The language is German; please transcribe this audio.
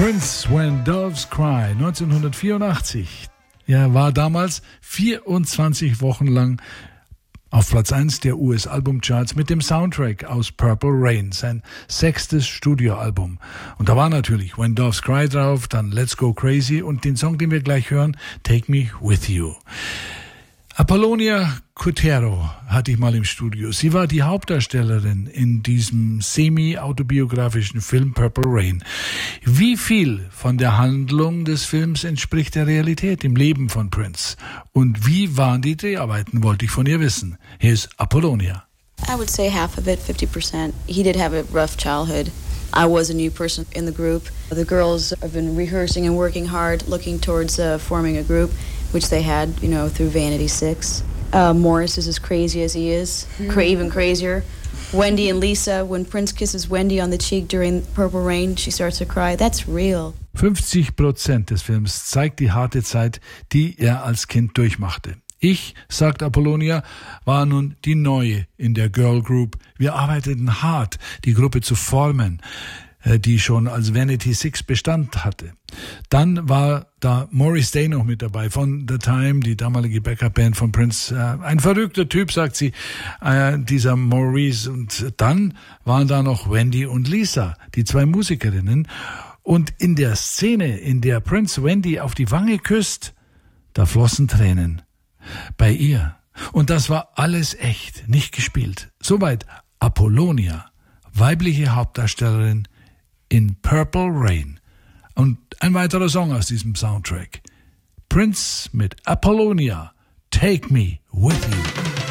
Prince, When Doves Cry, 1984. Er war damals 24 Wochen lang auf Platz 1 der US-Albumcharts mit dem Soundtrack aus Purple Rain, sein 6. Studioalbum. Und da war natürlich When Doves Cry drauf, dann Let's Go Crazy und den Song, den wir gleich hören, Take Me With You. Apollonia Cotero hatte ich mal im Studio. Sie war die Hauptdarstellerin in diesem semi-autobiografischen Film Purple Rain. Wie viel von der Handlung des Films entspricht der Realität im Leben von Prince? Und wie waren die Dreharbeiten, wollte ich von ihr wissen. Hier ist Apollonia. I would say half of it, 50%. He did have a rough childhood. I was a new person in the group. The girls have been rehearsing and working hard, looking towards forming a group, which they had, through Vanity 6. Morris is as crazy as he is, even crazier. Wendy and Lisa, when Prince kisses Wendy on the cheek during Purple Rain, she starts to cry. That's real. 50% des Films zeigt die harte Zeit, die er als Kind durchmachte. Ich, sagt Apollonia, war nun die Neue in der Girl Group. Wir arbeiteten hart, die Gruppe zu formen, die schon als Vanity 6 Bestand hatte. Dann war da Maurice Day noch mit dabei von The Time, die damalige Backup-Band von Prince. Ein verrückter Typ, sagt sie, dieser Maurice. Und dann waren da noch Wendy und Lisa, die zwei Musikerinnen. Und in der Szene, in der Prince Wendy auf die Wange küsst, da flossen Tränen. Bei ihr. Und das war alles echt, nicht gespielt. Soweit Apollonia, weibliche Hauptdarstellerin in Purple Rain. Und ein weiterer Song aus diesem Soundtrack. Prince mit Apollonia, Take Me With You.